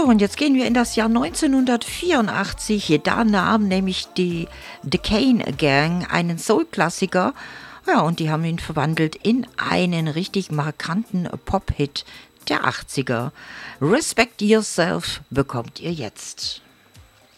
und jetzt gehen wir in das Jahr 1984. Da nahm nämlich die Decane Gang einen Soul-Klassiker, ja, und die haben ihn verwandelt in einen richtig markanten Pop-Hit der 80er. Respect Yourself bekommt ihr jetzt.